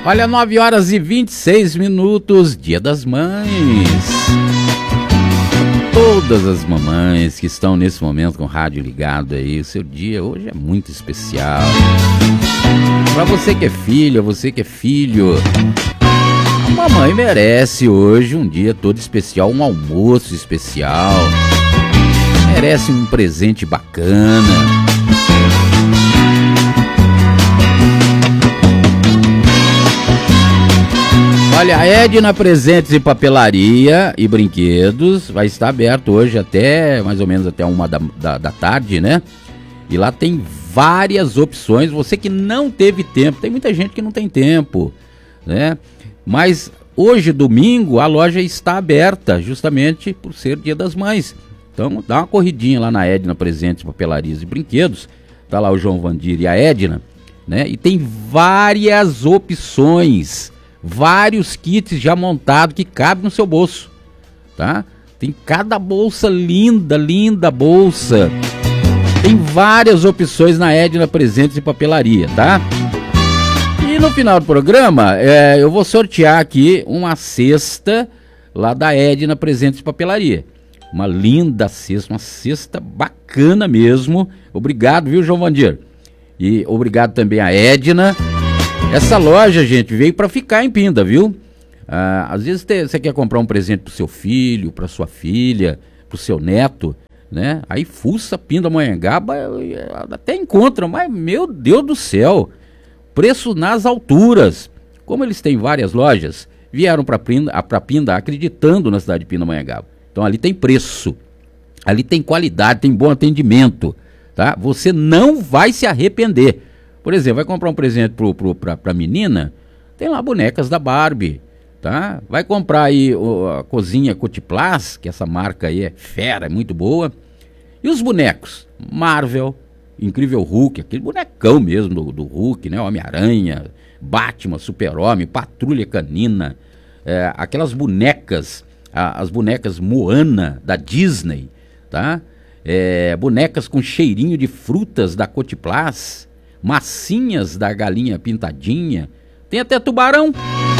Olha, 9h26, Dia das Mães. Todas as mamães que estão nesse momento com o rádio ligado aí, o seu dia hoje é muito especial. Pra você que é filha, você que é filho, a mamãe merece hoje um dia todo especial, um almoço especial. Merece um presente bacana. Olha, a Edna Presentes e Papelaria e Brinquedos vai estar aberto hoje até, mais ou menos até 1h da tarde, né? E lá tem várias opções. Você que não teve tempo, tem muita gente que não tem tempo, né? Mas hoje, domingo, a loja está aberta justamente por ser Dia das Mães. Então dá uma corridinha lá na Edna Presentes, Papelarias e Brinquedos. Tá lá o João Vandir e a Edna, né? E tem várias opções, vários kits já montados que cabem no seu bolso, tá? Tem cada bolsa linda, linda bolsa. Tem várias opções na Edna Presentes e Papelaria, tá? E no final do programa, eu vou sortear aqui uma cesta lá da Edna Presentes e Papelaria. Uma linda cesta, uma cesta bacana mesmo. Obrigado, viu, João Vandir? E obrigado também a Edna. Essa loja, gente, veio para ficar em Pinda, viu? Às vezes você quer comprar um presente pro seu filho, pra sua filha, pro seu neto, né? Aí fuça, Pindamonhangaba, até encontra, mas meu Deus do céu, preço nas alturas. Como eles têm várias lojas, vieram para Pinda acreditando na cidade de Pindamonhangaba. Então ali tem preço, ali tem qualidade, tem bom atendimento, tá? Você não vai se arrepender. Por exemplo, vai comprar um presente pra menina, tem lá bonecas da Barbie, tá? Vai comprar aí a cozinha Cotiplas, que essa marca aí é fera, é muito boa. E os bonecos? Marvel, Incrível Hulk, aquele bonecão mesmo do Hulk, né? Homem-Aranha, Batman, Super-Homem, Patrulha Canina, aquelas bonecas, as bonecas Moana da Disney, tá? Bonecas com cheirinho de frutas da Cotiplas, massinhas da Galinha Pintadinha, tem até tubarão.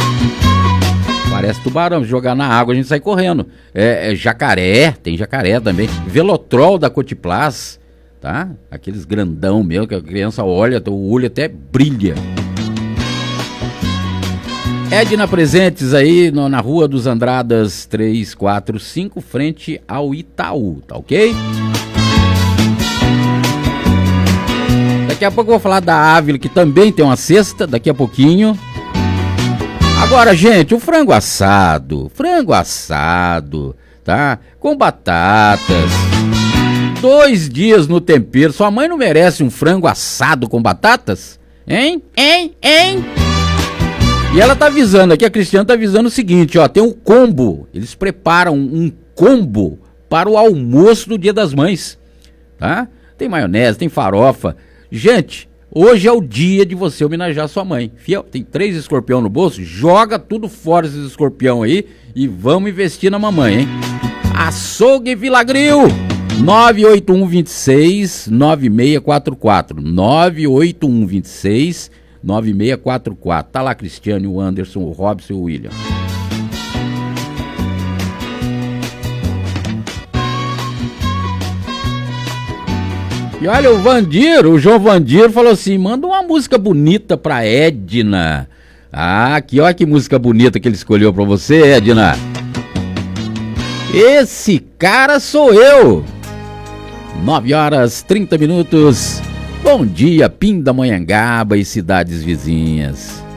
Parece tubarão, se jogar na água a gente sai correndo. Jacaré, tem jacaré também. Velotrol da Cotiplas, tá? Aqueles grandão mesmo, que a criança olha, o olho até brilha. Edna Presentes aí na Rua dos Andradas 345, frente ao Itaú, tá ok? Daqui a pouco eu vou falar da Ávila, que também tem uma cesta, daqui a pouquinho. Agora, gente, o frango assado, tá? Com batatas, 2 dias no tempero. Sua mãe não merece um frango assado com batatas? Hein? E ela tá avisando aqui, a Cristiane tá avisando o seguinte, ó, tem um combo. Eles preparam um combo para o almoço do Dia das Mães, tá? Tem maionese, tem farofa. Gente, hoje é o dia de você homenagear sua mãe. Fiel, tem 3 escorpião no bolso, joga tudo fora esses escorpião aí e vamos investir na mamãe, hein? Açougue Vilagril, 98126-9644, 98126-9644. Tá lá Cristiane, o Anderson, o Robson e o William. E olha, o João Vandir falou assim, manda uma música bonita pra Edna. Aqui, olha que música bonita que ele escolheu pra você, Edna. Esse cara sou eu. 9h30. Bom dia, Pindamonhangaba e cidades vizinhas.